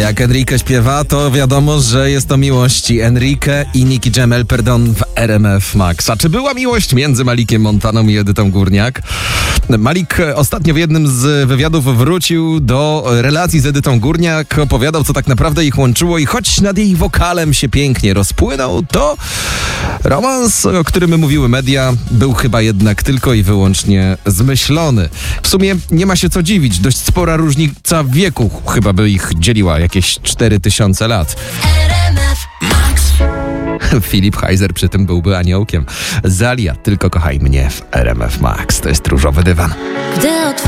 jak Enrique śpiewa, to wiadomo, że jest to miłość Enrique i Nicky Jamel, w RMF Max. A czy była miłość między Malikiem Montaną i Edytą Górniak? Malik ostatnio w jednym z wywiadów wrócił do relacji z Edytą Górniak, opowiadał, co tak naprawdę ich łączyło i choć nad jej wokalem się pięknie rozpłynął, to romans, o którym mówiły media, był chyba jednak tylko i wyłącznie zmyślony. W sumie nie ma się co dziwić, dość spora różnica wieku chyba by ich dzieliła, jakieś 4000 lat. Filip Heiser przy tym byłby aniołkiem. Zalia, tylko kochaj mnie w RMF Max. To jest różowy dywan.